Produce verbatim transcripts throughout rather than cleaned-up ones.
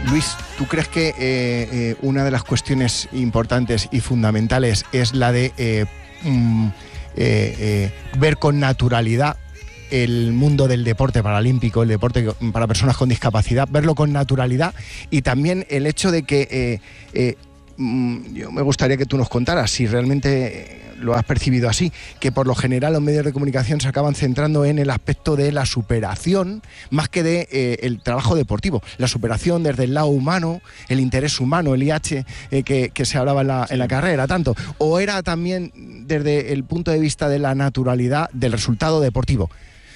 Luis, ¿tú crees que eh, eh, una de las cuestiones importantes y fundamentales es la de eh, mm, eh, eh, ver con naturalidad el mundo del deporte paralímpico, el deporte para personas con discapacidad, verlo con naturalidad, y también el hecho de que eh, eh, mm, yo me gustaría que tú nos contaras si realmente lo has percibido así, que por lo general los medios de comunicación se acaban centrando en el aspecto de la superación más que de eh, el trabajo deportivo, la superación desde el lado humano, el interés humano, el I H eh, que, que se hablaba en la, en la carrera tanto, o era también desde el punto de vista de la naturalidad del resultado deportivo.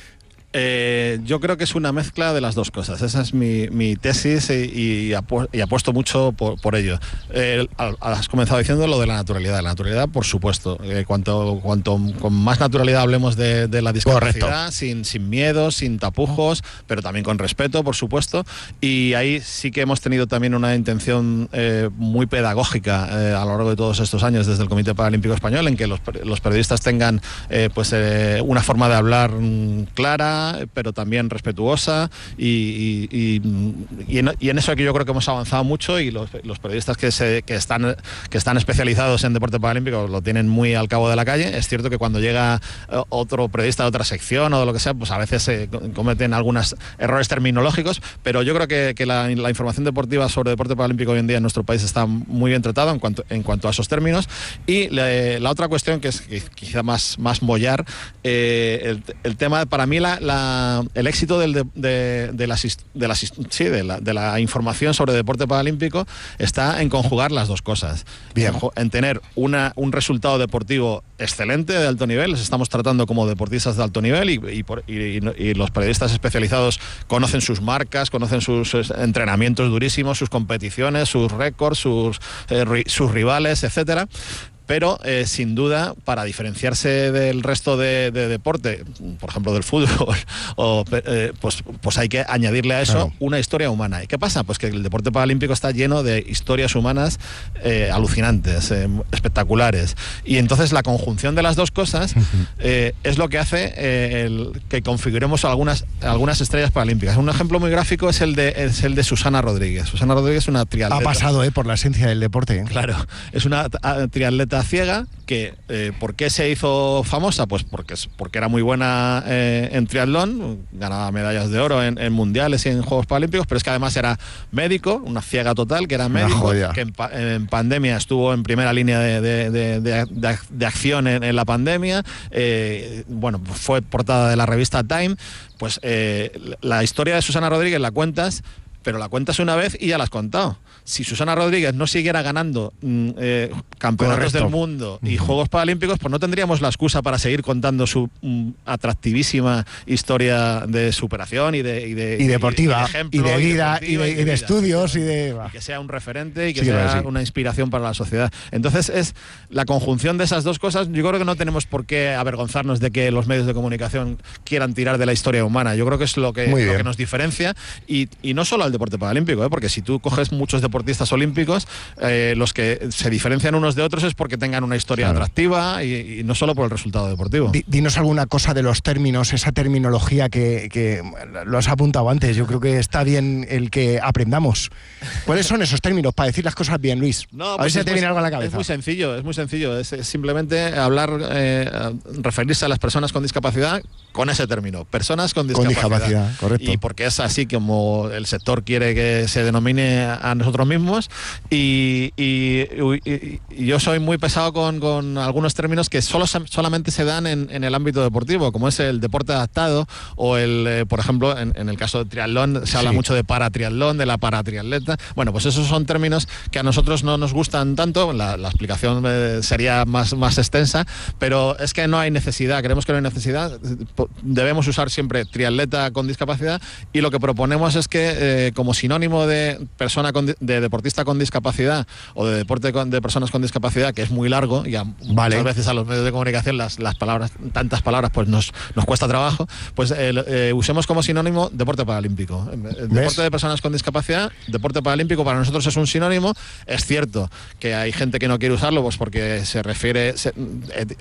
Eh, yo creo que es una mezcla de las dos cosas. Esa es mi, mi tesis y, y, apu y apuesto mucho por, por ello. Eh, has comenzado diciendo lo de la naturalidad. La naturalidad, por supuesto. Eh, cuanto, cuanto con más naturalidad hablemos de, de la discapacidad, sin, sin miedos, sin tapujos, pero también con respeto, por supuesto. Y ahí sí que hemos tenido también una intención eh, muy pedagógica eh, a lo largo de todos estos años desde el Comité Paralímpico Español, en que los, los periodistas tengan eh, pues, eh, una forma de hablar mm, clara, pero también respetuosa, y, y, y, y, en, y en eso aquí yo creo que hemos avanzado mucho, y los, los periodistas que, se, que, están, que están especializados en deporte paralímpico lo tienen muy al cabo de la calle. Es cierto que cuando llega otro periodista de otra sección o de lo que sea, pues a veces se cometen algunos errores terminológicos, pero yo creo que, que la, la información deportiva sobre deporte paralímpico hoy en día en nuestro país está muy bien tratada en cuanto, en cuanto a esos términos. Y la, la otra cuestión, que es quizá más, más mollar, eh, el, el tema, para mí la, la el éxito del de, de, de, la, de, la, sí, de, la, de la información sobre deporte paralímpico está en conjugar las dos cosas. Bien. En tener una, un resultado deportivo excelente, de alto nivel. Les estamos tratando como deportistas de alto nivel, y, y, por, y, y los periodistas especializados conocen sus marcas, conocen sus entrenamientos durísimos, sus competiciones, sus récords, sus, eh, sus rivales, etcétera. Pero eh, sin duda, para diferenciarse del resto de, de deporte, por ejemplo del fútbol, o, eh, pues, pues hay que añadirle a eso, claro, una historia humana. ¿Y qué pasa? Pues que el deporte paralímpico está lleno de historias humanas eh, alucinantes, eh, espectaculares. Y entonces la conjunción de las dos cosas eh, es lo que hace eh, el, que configuremos algunas, algunas estrellas paralímpicas. Un ejemplo muy gráfico es el de, es el de Susana Rodríguez. Susana Rodríguez es una triatleta. Ha pasado eh, por la esencia del deporte. ¿eh? Claro, es una triatleta ciega que, eh, ¿por qué se hizo famosa? Pues porque, porque era muy buena eh, en triatlón, ganaba medallas de oro en, en mundiales y en Juegos Paralímpicos, pero es que además era médico, una ciega total, que era médico, que en, en pandemia estuvo en primera línea de, de, de, de, de, de acción en, en la pandemia, eh, bueno, fue portada de la revista Time. Pues eh, la historia de Susana Rodríguez la cuentas, pero la cuentas una vez y ya la has contado. Si Susana Rodríguez no siguiera ganando eh, campeonatos Correcto. del mundo y uh-huh. Juegos Paralímpicos, pues no tendríamos la excusa para seguir contando su um, atractivísima historia de superación y de, y de y deportiva, y de, ejemplo, y de vida, y de, y de, y de, y de estudios, y, y de... y que sea un referente y que sí, sea sí. una inspiración para la sociedad. Entonces es la conjunción de esas dos cosas. Yo creo que no tenemos por qué avergonzarnos de que los medios de comunicación quieran tirar de la historia humana. Yo creo que es lo que, lo que nos diferencia, y, y no solo al deporte paralímpico, ¿eh? Porque si tú coges muchos deportistas olímpicos, Eh, los que se diferencian unos de otros es porque tengan una historia claro. atractiva, y, y no solo por el resultado deportivo. D dinos alguna cosa de los términos, esa terminología que, que lo has apuntado antes. Yo creo que está bien el que aprendamos. ¿Cuáles son esos términos para decir las cosas bien, Luis? No, a pues ver si te muy, viene algo a la cabeza. Es muy sencillo, es muy sencillo. Es, es simplemente hablar, eh, referirse a las personas con discapacidad con ese término, personas con discapacidad. Con discapacidad, correcto. Y porque es así como el sector quiere que se denomine a nosotros mismos. Y, y, y, y yo soy muy pesado con, con algunos términos que solo, solamente se dan en, en el ámbito deportivo, como es el deporte adaptado, o el, eh, por ejemplo, en, en el caso de triatlón se habla sí. mucho de paratriatlón, de la paratriatleta. Bueno, pues esos son términos que a nosotros no nos gustan tanto. La, la explicación eh, sería más, más extensa, pero es que no hay necesidad, creemos que no hay necesidad. Debemos usar siempre triatleta con discapacidad, y lo que proponemos es que eh, como sinónimo de persona con, de deportista con discapacidad o de deporte con, de personas con discapacidad, que es muy largo y a, vale. muchas veces a los medios de comunicación las, las palabras, tantas palabras, pues nos, nos cuesta trabajo, pues eh, eh, usemos como sinónimo deporte paralímpico. El deporte de personas con discapacidad, deporte paralímpico para nosotros es un sinónimo. Es cierto que hay gente que no quiere usarlo, pues porque se refiere se, et,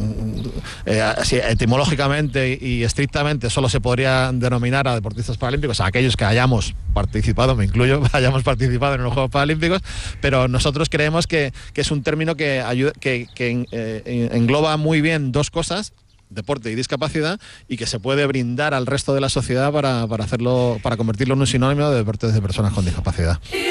eh, así, etimológicamente y estrictamente solo se podría denominar a deportistas paralímpicos a aquellos que hayamos participado, me incluyo, hayamos participado en los Juegos Paralímpicos, pero nosotros creemos que, que es un término que, ayuda, que, que eh, engloba muy bien dos cosas: deporte y discapacidad, y que se puede brindar al resto de la sociedad para, para hacerlo, para convertirlo en un sinónimo de deportes de personas con discapacidad.